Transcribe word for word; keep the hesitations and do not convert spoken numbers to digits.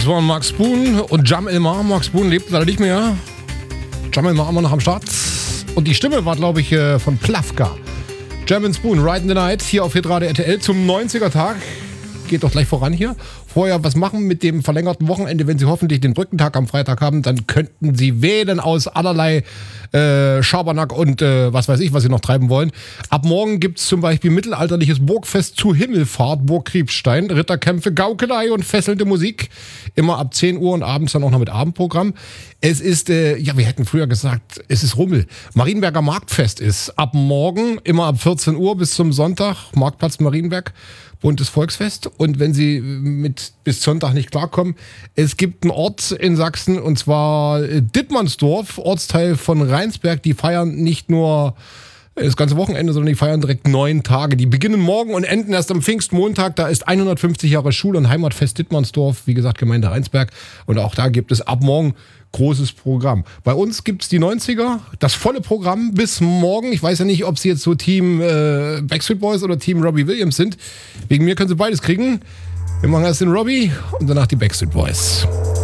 Das waren Mark Spoon und Jam Elmar. Mark Spoon lebt leider nicht mehr. Jam Elmar immer noch am Start. Und die Stimme war, glaube ich, von Plavka. Jam and Spoon, Ride in the Night, hier auf Hitradio R T L zum neunziger-Tag. Geht doch gleich voran hier. Vorher was machen mit dem verlängerten Wochenende, wenn Sie hoffentlich den Brückentag am Freitag haben, dann könnten Sie wählen aus allerlei äh, Schabernack und äh, was weiß ich, was Sie noch treiben wollen. Ab morgen gibt es zum Beispiel mittelalterliches Burgfest zu Himmelfahrt, Burg Kriebstein, Ritterkämpfe, Gaukelei und fesselnde Musik. Immer ab zehn Uhr und abends dann auch noch mit Abendprogramm. Es ist, äh, ja, wir hätten früher gesagt, es ist Rummel. Marienberger Marktfest ist ab morgen, immer ab vierzehn Uhr bis zum Sonntag, Marktplatz Marienberg. Buntes Volksfest. Und wenn Sie mit bis Sonntag nicht klarkommen, es gibt einen Ort in Sachsen, und zwar Dittmannsdorf, Ortsteil von Rheinsberg. Die feiern nicht nur das ganze Wochenende, sondern die feiern direkt neun Tage. Die beginnen morgen und enden erst am Pfingstmontag. Da ist hundertfünfzig Jahre Schul- und Heimatfest Dittmannsdorf, wie gesagt, Gemeinde Rheinsberg. Und auch da gibt es ab morgen großes Programm. Bei uns gibt es die neunziger, das volle Programm bis morgen. Ich weiß ja nicht, ob Sie jetzt so Team äh, Backstreet Boys oder Team Robbie Williams sind. Wegen mir können Sie beides kriegen. Wir machen erst den Robbie und danach die Backstreet Boys.